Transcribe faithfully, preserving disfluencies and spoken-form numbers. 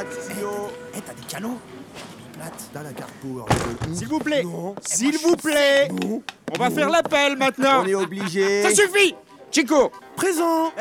Lazio. Eh, t'as des canons? Plate. T'as la carte Power. S'il vous plaît. Non. S'il vous plaît. Non. On va faire l'appel maintenant. On est obligé. Ça suffit. Chico, Présent.